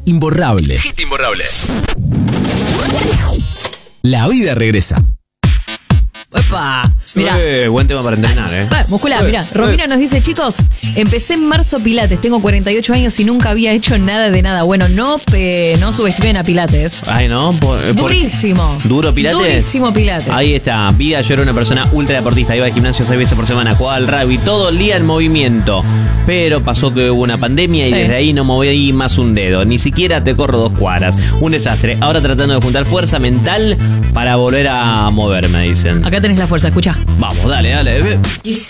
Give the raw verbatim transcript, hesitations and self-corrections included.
imborrable. Hit imborrable. La vida regresa. Epa, mirá. Eh, buen tema para entrenar, eh. Ah, muscular, mirá. Romina nos dice, chicos, empecé en marzo Pilates, tengo cuarenta y ocho años y nunca había hecho nada de nada. Bueno, no, pe, no subestimen a Pilates. Ay, ¿no? Por, por- Durísimo. ¿Duro Pilates? Durísimo Pilates. Ahí está. Vida, yo era una persona ultra deportista. Iba al gimnasio seis veces por semana, jugaba al rugby, todo el día en movimiento. Pero pasó que hubo una pandemia y Sí. desde ahí no moví más un dedo. Ni siquiera te corro dos cuadras. Un desastre. Ahora tratando de juntar fuerza mental para volver a moverme, dicen. Acá tenés la fuerza, escuchá. Vamos, dale, dale.